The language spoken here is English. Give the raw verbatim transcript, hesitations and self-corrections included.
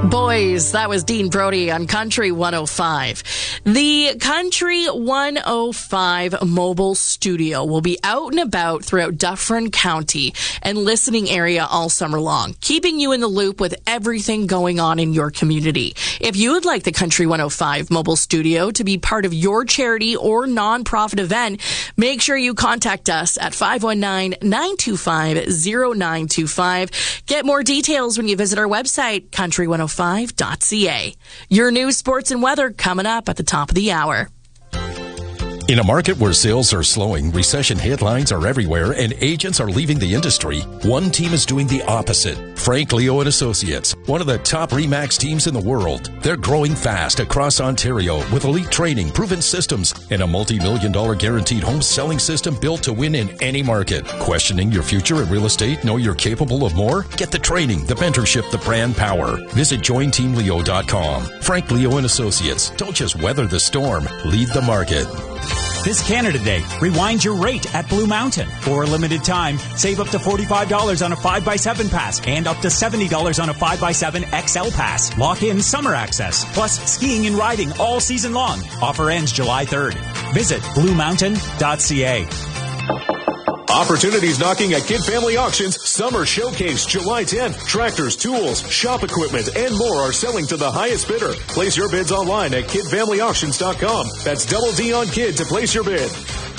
Boys, that was Dean Brody on Country one oh five. The Country one oh five mobile studio will be out and about throughout Dufferin County and listening area all summer long, keeping you in the loop with everything going on in your community. If you would like the Country one oh five mobile studio to be part of your charity or nonprofit event, make sure you contact us at five one nine, nine two five, oh nine two five. Get more details when you visit our website, country one oh five dot c a. Your news, sports, and weather coming up at the top of the hour. In a market where sales are slowing, recession headlines are everywhere, and agents are leaving the industry, one team is doing the opposite. Frank Leo and Associates, one of the top RE/MAX teams in the world. They're growing fast across Ontario with elite training, proven systems, and a multi-million dollar guaranteed home selling system built to win in any market. Questioning your future in real estate? Know you're capable of more? Get the training, the mentorship, the brand power. Visit join team leo dot com. Frank Leo and Associates. Don't just weather the storm. Lead the market. This Canada Day, rewind your rate at Blue Mountain. For a limited time, save up to forty-five dollars on a five by seven pass and up to seventy dollars on a five by seven X L pass. Lock in summer access, plus skiing and riding all season long. Offer ends July third. Visit blue mountain dot c a. Opportunities knocking at Kid Family Auctions Summer Showcase July tenth. Tractors, tools, shop equipment, and more are selling to the highest bidder. Place your bids online at kid family auctions dot com. That's double D on kid to place your bid.